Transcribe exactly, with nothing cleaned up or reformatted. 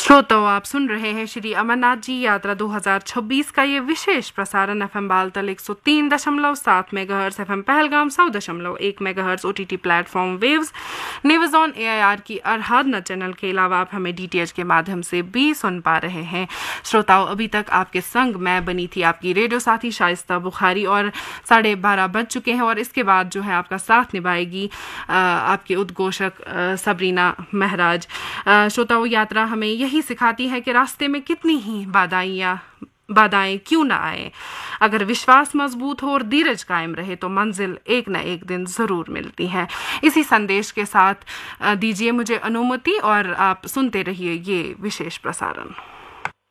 श्रोताओं, आप सुन रहे हैं श्री अमरनाथ जी यात्रा दो हज़ार छब्बीस का ये विशेष प्रसारण एफएम बालतल एक सौ तीन दशमलव सात मेगाहर्ट्ज, एफएम पहलगाम सौ दशमलव एक megahertz, OTT platform waves, news on AIR की आराधना चैनल के अलावा आप हमें डीटीएच के माध्यम से भी सुन पा रहे हैं। श्रोताओं, अभी तक आपके संग मैं बनी थी आपकी रेडियो साथी शाइस्ता बुखारी और साढ़े बारह बज चुके हैं और इसके बाद जो है आपका साथ निभाएगी आ, आपके उद्घोषक सबरीना महराज। श्रोताओं, यात्रा हमें यही सिखाती है कि रास्ते में कितनी ही बाधाइयाँ बाधाएं क्यों ना आए, अगर विश्वास मजबूत हो और धीरज कायम रहे तो मंजिल एक न एक दिन जरूर मिलती है। इसी संदेश के साथ दीजिए मुझे अनुमति और आप सुनते रहिए ये विशेष प्रसारण।